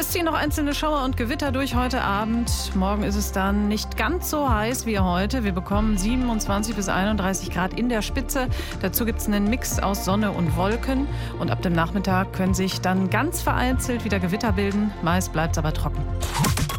Es ziehen noch einzelne Schauer und Gewitter durch heute Abend. Morgen ist es dann nicht ganz so heiß wie heute. Wir bekommen 27 bis 31 Grad in der Spitze. Dazu gibt es einen Mix aus Sonne und Wolken. Und ab dem Nachmittag können sich dann ganz vereinzelt wieder Gewitter bilden. Meist bleibt es aber trocken.